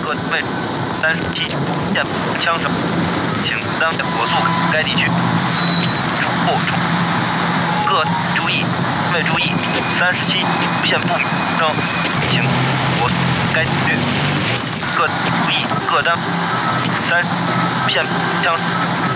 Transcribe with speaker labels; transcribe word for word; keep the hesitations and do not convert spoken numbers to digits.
Speaker 1: 各位三十七线枪手，请当火速该地区出不出。各注意，各位注意，三十七无线不正，请火该地区。各注意，各单三无线枪。